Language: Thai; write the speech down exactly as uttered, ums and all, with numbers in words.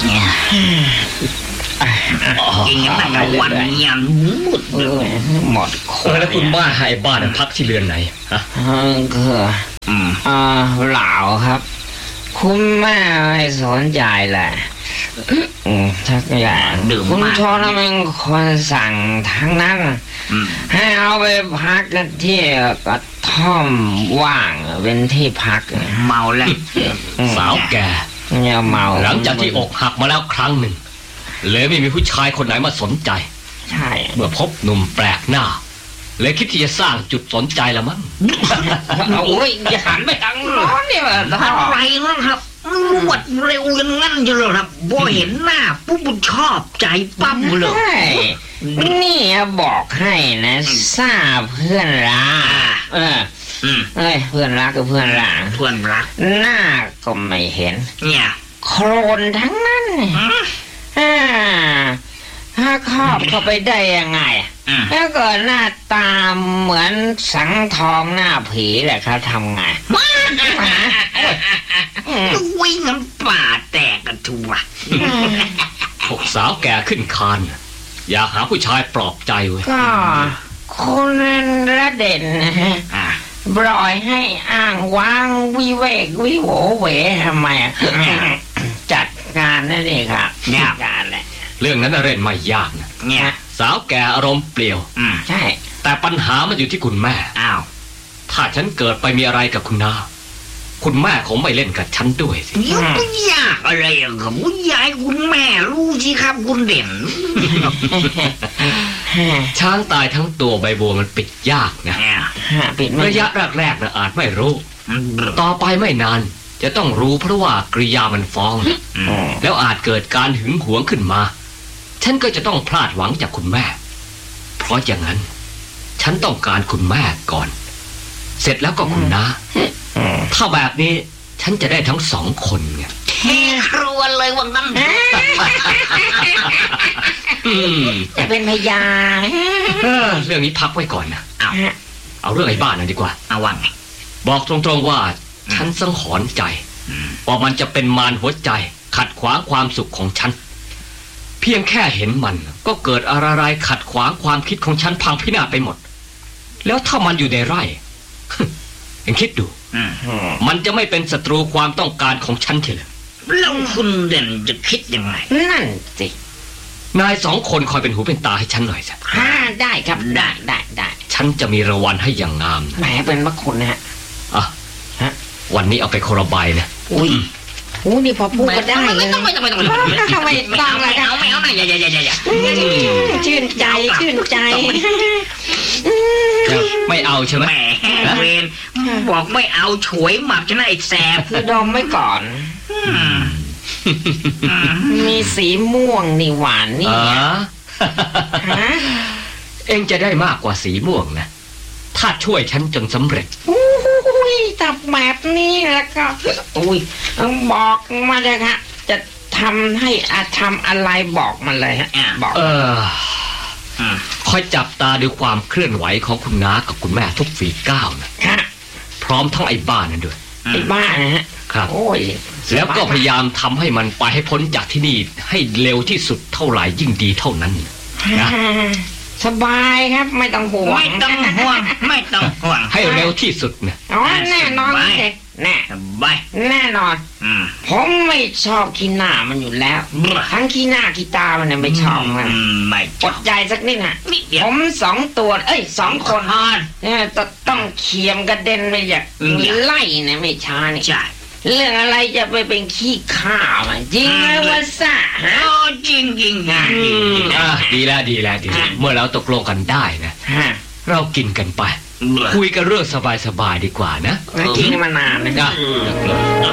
กินกันตั้งวันยันหมดเลยหมดคนแล้วคุณบ้าให้บ้านพักที่เรือนไหนฮะคืออ่าเหล่าครับคุณแม่ไม่สนใจแหละทักอย่างคุณชอแล้วมันคนสั่งทั้งนั้นให้เอาไปพักกันที่กระท่อมว่างเป็นที่พักเมาแล้วสาวแก่เนี่ยเมาหลังจากที่อกหักมาแล้วครั้งหนึ่งเลยไม่มีผู้ชายคนไหนมาสนใจใช่เมื่อพบหนุ่มแปลกหน้าเลยคิดที่จะสร้างจุดสนใจละมั้งโอ้ยอย่าหันไปทางร้อนเนี่ยอะไรนะครับรวดเร็วอย่างนั้นอยู่เลยครับพอเห็นหน้าปุ๊บชอบใจปั๊บเลยนี่บอกให้นะทราบเพื่อนรักเออเอ้ยเพื่อนรักกับเพื่อนรักเพื่อนรักหน้าก็ไม่เห็นเนี่ยโคลนทั้งนั้นอ่าถ้าครอบเข้าไปได้ยังไงแล้วก็หน้าตาเหมือนสังทองหน้าผีแหละครับทำไงวิ่งน้ำป่าแตกกันทุกวันพวกสาวแก่ขึ้นคานอยากหาผู้ชายปลอบใจเว้ยก็คนละเด่นปล่อยให้อ้างว้างวิเวกวิโหเวทำไมจัดการนั่นเองครับจัดการแหละเรื่องนั้นเล่นไม่ยากนะเนี่ยสาวแก่อารมณ์เปลี่ยวอืมใช่แต่ปัญหามันอยู่ที่คุณแม่อ้าวถ้าฉันเกิดไปมีอะไรกับคุณนาคุณแม่คงไม่เล่นกับฉันด้วยสิยังไม่ยากอะไรอ่ะครับคุณยายคุณแม่รู้สิครับคุณเด่นช้างตายทั้งตัวใบบัวมันปิดยากนะระยะแรกๆนะอาจไม่รู้ต่อไปไม่นานจะต้องรู้เพราะว่ากริยามันฟ้องแล้วอาจเกิดการหึงหวงขึ้นมาฉันก็จะต้องพลาดหวังจากคุณแม่เพราะอย่างนั้นฉันต้องการคุณแม่ก่อนเสร็จแล้วก็คุณน้าถ้าแบบนี้ฉันจะได้ทั้งสองคนไงแค่ครัวเลยว่างั้นจะเป็นพยานเรื่องนี้พักไว้ก่อนนะเอาเอาเรื่องไอ้บ้านนั่นดีกว่าเอาว่าไงบอกตรงๆว่าฉันสังหรณ์ใจว่ามันจะเป็นมารหัวใจขัดขวางความสุขของฉันเพียงแค่เห็นมันก็เกิดอะไรๆขัดขวางความคิดของฉันพังพินาศไปหมดแล้วถ้ามันอยู่ในไร่เอ็งคิดดูมันจะไม่เป็นศัตรูความต้องการของฉันเถอะแล้วคุณเด่นจะคิดยังไงนั่นสินายสองคนคอยเป็นหูเป็นตาให้ฉันหน่อยสิฮ่าได้ครับได้ได้ได้ฉันจะมีรางวัลให้อย่างงามแหมเป็นมะคุณนะฮะอ่ะวันนี้เอาไปโครบายนะอุ้ยโอ้นี่พอพูดก็ได้เลยไม่ต้องไม่ต้องไม่ต้องไม่ต้องไม่ต้องเลยเอาไม่เอาไม่อย่าอย่าอย่าอย่าชื่นใจชื่นใจไม่เอาใช่ไหมเวนบอกไม่เอาฉวยหมักจะน่าไอ้แสบคือดมไม่ก่อนมีสีม่วงนี่หวานนี่เอ็งจะได้มากกว่าสีม่วงนะถ้าช่วยฉันจนสำเร็จอุ้ยจับแบบนี้แล้วก็อุ้ยบอกมาเลยครับจะทำให้อาทำอะไรบอกมาเลยฮะบอกเออคอยจับตาดูความเคลื่อนไหวของคุณน้ากับคุณแม่ทุกฝีก้าวนะพร้อมทั้งไอ้บ้านนั่นด้วยไอ้บ้านนะฮะครับโอ้ยแล้วก็พยายามทำให้มันไปให้พ้นจากที่นี่ให้เร็วที่สุดเท่าไหร่ยิ่งดีเท่านั้นนะสบายครับไม่ต้องห่วงไม่ต้องห่วงไม่ต้องห่วงให้เร็วที่สุดนะอ๋อแน่นอนเด็กแน่บายแน่นอนผมไม่ชอบขี้หน้ามันอยู่แล้วทั้งขี้หน้าขี้ตามันเนี่ยไม่ชอบมันไม่อดใจสักนิดนะผมสองตัวเอ้ยสองคนเนี่ยต้องเคียมกระเด็นไปจากไล่เนี่ยไม่ช้านี่เรื่องอะไรจะไปเป็นขี้ข้ามันจริงไหมวะซ่าฮะจริงจริงอ่ะดีแล้วดีแล้วดีเมื่อเราตกลงกันได้นะเรากินกันไปคุยกันเรื่องสบายๆดีกว่านะกินมานานนะ